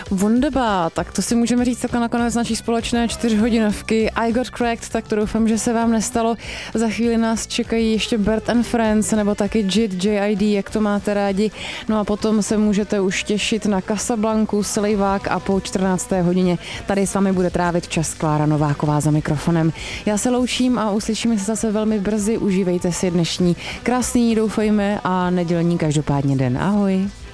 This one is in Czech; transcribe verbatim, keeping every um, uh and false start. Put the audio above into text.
Wunderbar, tak to si můžeme říct takhle nakonec naší společné čtyřhodinovky. I Got Cracked, tak to doufám, že se vám nestalo. Za chvíli nás čekají ještě Bert and Friends nebo taky Jit, J I D, jak to máte rádi. No a potom se můžete už těšit na Casablanku, Slejvák a po čtrnácté hodině tady s vámi bude trávit čas Klára Nováková za mikrofonem. Já se loučím a uslyšíme se zase velmi brzy. Užívejte si dnešní krásný, doufejme, a nedělní každopádně den. Ahoj.